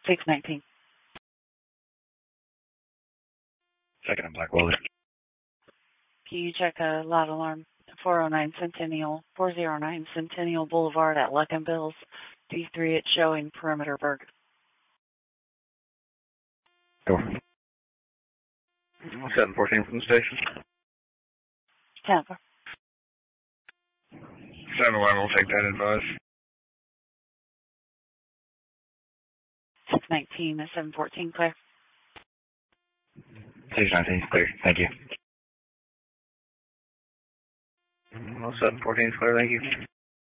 619. Second on Blackwell. Can you check a loud alarm? 409 Centennial Boulevard at Luck and Bills. D3, it's showing perimeter Berg. Go. 714 from the station. Tampa. 711 will take that advice. 619 at 714, clear. 619 clear. Thank you. 714 is clear. Thank you.